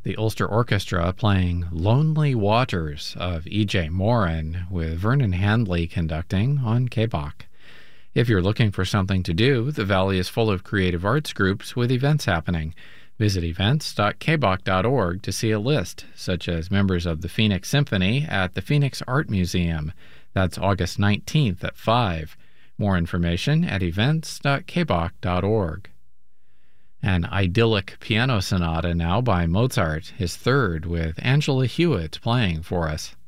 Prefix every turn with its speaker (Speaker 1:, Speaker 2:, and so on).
Speaker 1: The Ulster Orchestra playing Lonely Waters of E.J. Moran with Vernon Handley conducting on Kbach. If you're looking for something to do, the Valley is full of creative arts groups with events happening. Visit events.kbach.org to see a list, such as members of the Phoenix Symphony at the Phoenix Art Museum. That's August 19th at 5. More information at events.kbach.org. An idyllic piano sonata now by Mozart, his third, with Angela Hewitt playing for us.